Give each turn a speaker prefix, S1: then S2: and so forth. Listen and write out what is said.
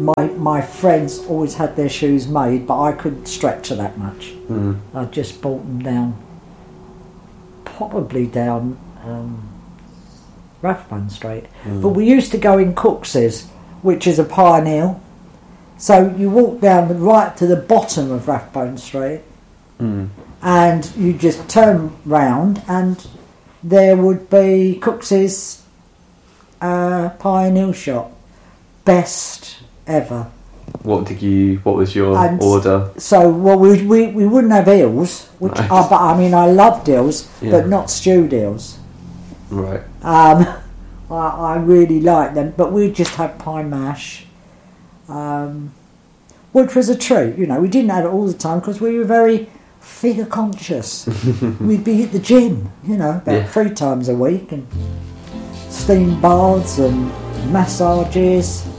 S1: my friends always had their shoes made, but I couldn't stretch to that much. I just bought them down, probably down Rathbone Street. But we used to go in Cooks's, which is a Pioneer. So you walk down right to the bottom of Rathbone Street, and you just turn round, and there would be Cooks's Pioneer shop. Best ever.
S2: What was your order?
S1: So, well, we wouldn't have eels, which
S2: Nice.
S1: but I mean, I loved eels, but not stewed eels.
S2: Right.
S1: I really liked them, but we'd just have pie mash, which was a treat. You know, we didn't have it all the time because we were very figure conscious. We'd be at the gym, you know, about 3 times a week, and steam baths and massages.